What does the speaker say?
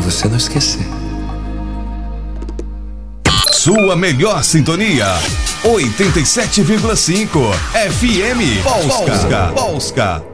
você não esquecer. Sua melhor sintonia, 87,5 FM Polska.